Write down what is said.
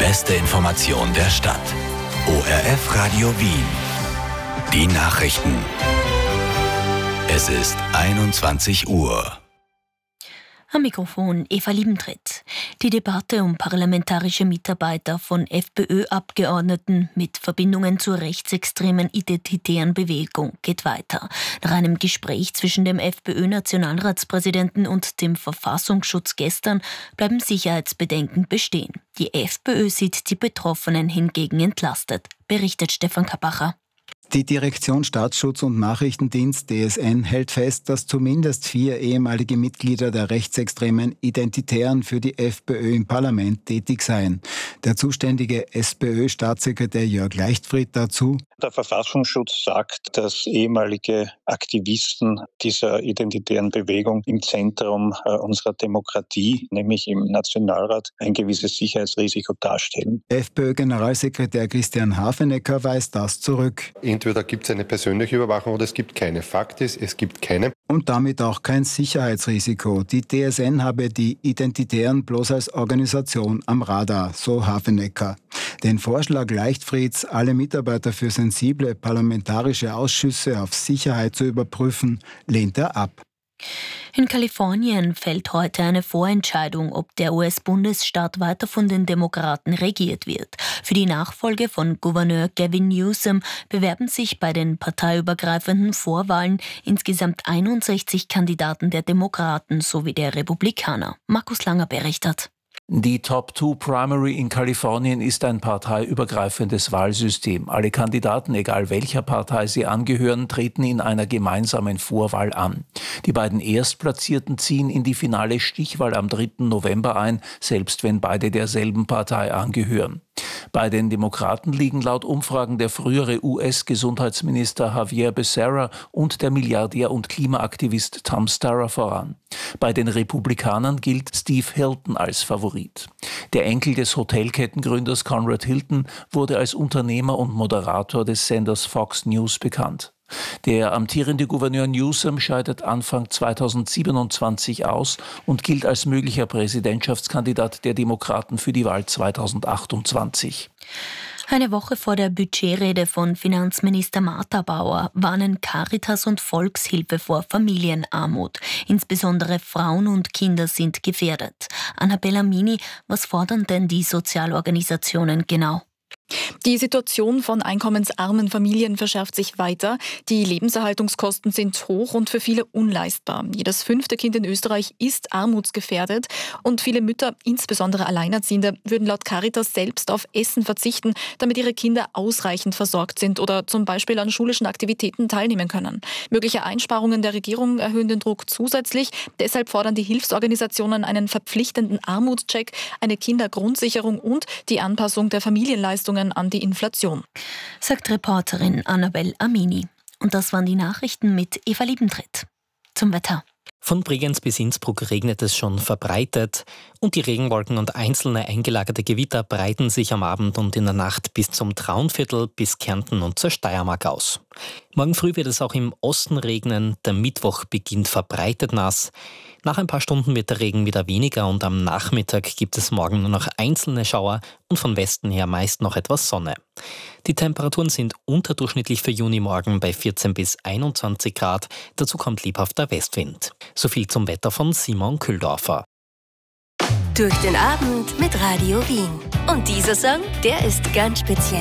beste Information der Stadt. ORF Radio Wien. Die Nachrichten. Es ist 21 Uhr. Am Mikrofon Eva Liebentritt. Die Debatte um parlamentarische Mitarbeiter von FPÖ-Abgeordneten mit Verbindungen zur rechtsextremen identitären Bewegung geht weiter. Nach einem Gespräch zwischen dem FPÖ-Nationalratspräsidenten und dem Verfassungsschutz gestern bleiben Sicherheitsbedenken bestehen. Die FPÖ sieht die Betroffenen hingegen entlastet, berichtet Stefan Kapacher. Die Direktion Staatsschutz und Nachrichtendienst DSN hält fest, dass zumindest 4 ehemalige Mitglieder der rechtsextremen Identitären für die FPÖ im Parlament tätig seien. Der zuständige SPÖ-Staatssekretär Jörg Leichtfried dazu: Der Verfassungsschutz sagt, dass ehemalige Aktivisten dieser identitären Bewegung im Zentrum unserer Demokratie, nämlich im Nationalrat, ein gewisses Sicherheitsrisiko darstellen. FPÖ-Generalsekretär Christian Hafenecker weist das zurück. Entweder gibt es eine persönliche Überwachung oder es gibt keine. Fakt ist, es gibt keine. Und damit auch kein Sicherheitsrisiko. Die DSN habe die Identitären bloß als Organisation am Radar, so Hafenecker. Den Vorschlag Leichtfrieds, alle Mitarbeiter für sensible parlamentarische Ausschüsse auf Sicherheit zu überprüfen, lehnt er ab. In Kalifornien fällt heute eine Vorentscheidung, ob der US-Bundesstaat weiter von den Demokraten regiert wird. Für die Nachfolge von Gouverneur Gavin Newsom bewerben sich bei den parteiübergreifenden Vorwahlen insgesamt 61 Kandidaten der Demokraten sowie der Republikaner. Markus Langer berichtet. Die Top-2-Primary in Kalifornien ist ein parteiübergreifendes Wahlsystem. Alle Kandidaten, egal welcher Partei sie angehören, treten in einer gemeinsamen Vorwahl an. Die beiden Erstplatzierten ziehen in die finale Stichwahl am 3. November ein, selbst wenn beide derselben Partei angehören. Bei den Demokraten liegen laut Umfragen der frühere US-Gesundheitsminister Javier Becerra und der Milliardär und Klimaaktivist Tom Steyer voran. Bei den Republikanern gilt Steve Hilton als Favorit. Der Enkel des Hotelkettengründers Conrad Hilton wurde als Unternehmer und Moderator des Senders Fox News bekannt. Der amtierende Gouverneur Newsom scheidet Anfang 2027 aus und gilt als möglicher Präsidentschaftskandidat der Demokraten für die Wahl 2028. Eine Woche vor der Budgetrede von Finanzminister Martha Bauer warnen Caritas und Volkshilfe vor Familienarmut. Insbesondere Frauen und Kinder sind gefährdet. Annabella Mini, was fordern denn die Sozialorganisationen genau? Die Situation von einkommensarmen Familien verschärft sich weiter. Die Lebenserhaltungskosten sind hoch und für viele unleistbar. Jedes 5. Kind in Österreich ist armutsgefährdet und viele Mütter, insbesondere Alleinerziehende, würden laut Caritas selbst auf Essen verzichten, damit ihre Kinder ausreichend versorgt sind oder zum Beispiel an schulischen Aktivitäten teilnehmen können. Mögliche Einsparungen der Regierung erhöhen den Druck zusätzlich. Deshalb fordern die Hilfsorganisationen einen verpflichtenden Armutscheck, eine Kindergrundsicherung und die Anpassung der Familienleistungen an die Inflation. Sagt Reporterin Annabel Amini. Und das waren die Nachrichten mit Eva Liebentritt. Zum Wetter. Von Bregenz bis Innsbruck regnet es schon verbreitet und die Regenwolken und einzelne eingelagerte Gewitter breiten sich am Abend und in der Nacht bis zum Traunviertel, bis Kärnten und zur Steiermark aus. Morgen früh wird es auch im Osten regnen, der Mittwoch beginnt verbreitet nass. Nach ein paar Stunden wird der Regen wieder weniger und am Nachmittag gibt es morgen nur noch einzelne Schauer und von Westen her meist noch etwas Sonne. Die Temperaturen sind unterdurchschnittlich für Junimorgen bei 14 bis 21 Grad. Dazu kommt lebhafter Westwind. So viel zum Wetter von Simon Kühldorfer. Durch den Abend mit Radio Wien. Und dieser Song, der ist ganz speziell.